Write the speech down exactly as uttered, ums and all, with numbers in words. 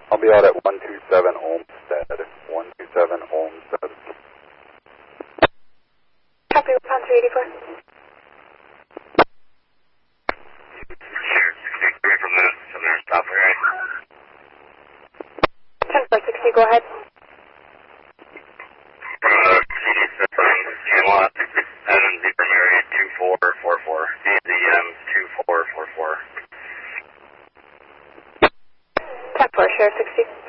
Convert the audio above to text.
I'll be out at one two seven Olmsted. one two seven Olmsted. Copy, one three eighty-four. Sure, sixty-three from there, from there, stop right. ten four sixty, go ahead. From the C D system, Camelot, Evan Zebra Mary, two four four four, D Z M two four four four. ten four, share sixty.